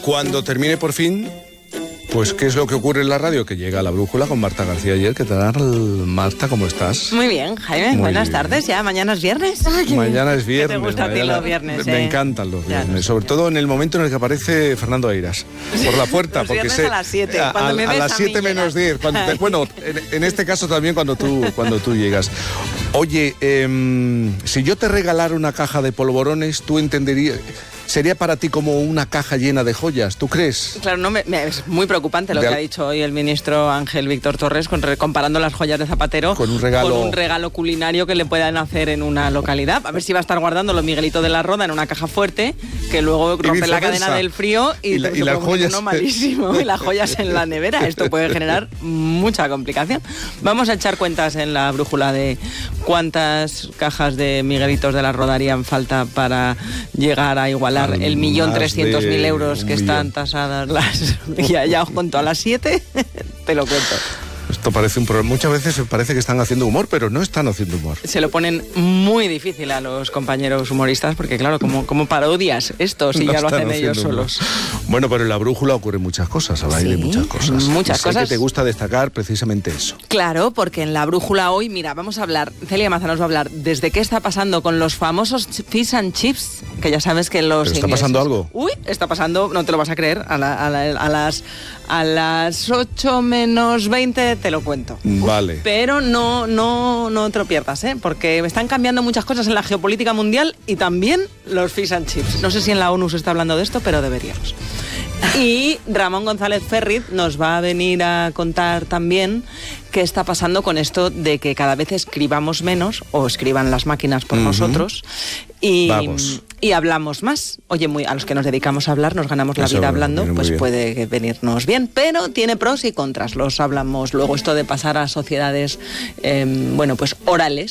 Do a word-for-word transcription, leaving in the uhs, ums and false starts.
cuando termine por fin, pues ¿qué es lo que ocurre en la radio? Que llega La Brújula con Marta García Ayer. ¿Qué tal, Marta? ¿Cómo estás? Muy bien, Jaime. Muy Buenas bien. tardes. Ya, mañana es viernes. Ay, mañana es viernes. ¿Qué te gusta a ti los viernes? Me eh? encantan los viernes. Ya. Sobre todo en el momento en el que aparece Fernando Eiras por la puerta. Los porque viernes sé, a las siete. A, Cuando me a ves las a siete mí menos llegas. diez. Cuando te- bueno, en, en este caso también cuando tú, cuando tú llegas. Oye, eh, si yo te regalara una caja de polvorones, tú entenderías... Sería para ti como una caja llena de joyas, ¿tú crees? Claro, no, me, me- es muy preocupante lo De que al- ha dicho hoy el ministro Ángel Víctor Torres con, re- comparando las joyas de Zapatero Con un regalo- con un regalo culinario que le puedan hacer en una localidad. A ver si va a estar guardando los Miguelitos de la Roda en una caja fuerte, que luego rompe la viceversa. cadena del frío y, Y la- te- y te las puede poner joyas- uno malísimo y las joyas en la nevera. Esto puede generar mucha complicación. Vamos a echar cuentas en La Brújula de cuántas cajas de Miguelitos de la Roda harían falta para llegar a igualar Al el millón más trescientos mil de euros un que están millón. tasadas las... Ya, ya os cuento a las siete, te lo cuento. Esto parece un problema. Muchas veces parece que están haciendo humor, pero no están haciendo humor. Se lo ponen muy difícil a los compañeros humoristas porque, claro, como, como parodias esto si No ya lo están hacen ellos haciendo humor. solos. Bueno, pero en La Brújula ocurren muchas cosas, habláis de Sí, muchas cosas. muchas Y sé cosas. que te gusta destacar precisamente eso. Claro, porque en La Brújula hoy, mira, vamos a hablar, Celia Maza nos va a hablar desde qué está pasando con los famosos fish and chips, que ya sabes que los ¿Pero está ingleses- pasando algo? Uy, está pasando, no te lo vas a creer, a, la- a la- a las a las ocho menos veinte te lo cuento. Vale. Pero no, no, no te lo pierdas, ¿eh? Porque están cambiando muchas cosas en la geopolítica mundial y también los fish and chips. No sé si en la ONU se está hablando de esto, pero deberíamos. Y Ramón González Ferriz nos va a venir a contar también qué está pasando con esto de que cada vez escribamos menos o escriban las máquinas por Ujú. nosotros y, Vamos. y hablamos más. Oye, muy, a los que nos dedicamos a hablar, nos ganamos la Eso vida hablando, viene muy pues bien. puede venirnos bien, pero tiene pros y contras. Los hablamos luego, esto de pasar a sociedades, eh, bueno, pues orales.